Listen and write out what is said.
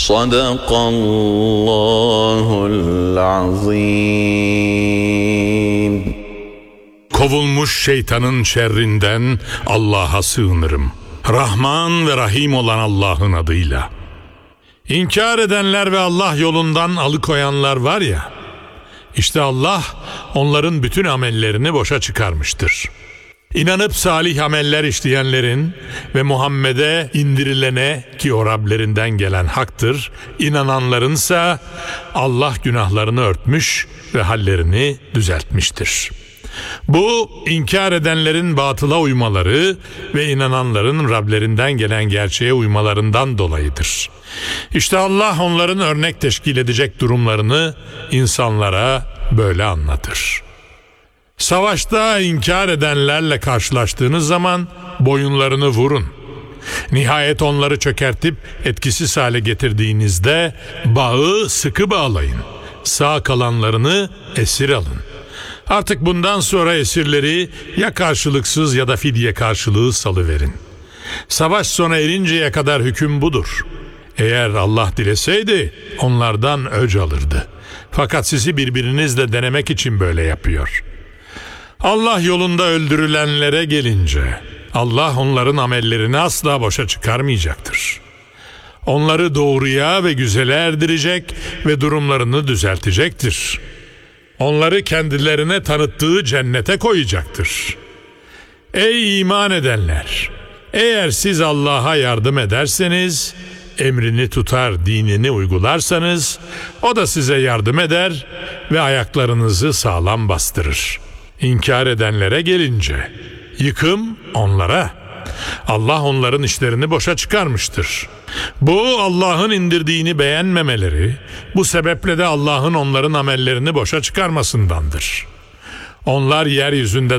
Sadakallahul azim. Kovulmuş şeytanın şerrinden Allah'a sığınırım. Rahman ve Rahim olan Allah'ın adıyla. İnkar edenler ve Allah yolundan alıkoyanlar var ya, işte Allah onların bütün amellerini boşa çıkarmıştır. İnanıp salih ameller işleyenlerin ve Muhammed'e indirilene, ki o Rablerinden gelen haktır, inananlarınsa Allah günahlarını örtmüş ve hallerini düzeltmiştir. Bu, inkar edenlerin batıla uymaları ve inananların Rablerinden gelen gerçeğe uymalarından dolayıdır. İşte Allah onların örnek teşkil edecek durumlarını insanlara böyle anlatır. Savaşta inkar edenlerle karşılaştığınız zaman boyunlarını vurun. Nihayet onları çökertip etkisiz hale getirdiğinizde bağı sıkı bağlayın. Sağ kalanlarını esir alın. Artık bundan sonra esirleri ya karşılıksız ya da fidye karşılığı salıverin. Savaş sona erinceye kadar hüküm budur. Eğer Allah dileseydi onlardan öc alırdı. Fakat sizi birbirinizle denemek için böyle yapıyor. Allah yolunda öldürülenlere gelince Allah onların amellerini asla boşa çıkarmayacaktır. Onları doğruya ve güzele erdirecek ve durumlarını düzeltecektir. Onları kendilerine tanıttığı cennete koyacaktır. Ey iman edenler! Eğer siz Allah'a yardım ederseniz, emrini tutar, dinini uygularsanız, o da size yardım eder ve ayaklarınızı sağlam bastırır. İnkar edenlere gelince, yıkım onlara. Allah onların işlerini boşa çıkarmıştır. Bu Allah'ın indirdiğini beğenmemeleri, bu sebeple de Allah'ın onların amellerini boşa çıkarmasındandır. Onlar yeryüzünde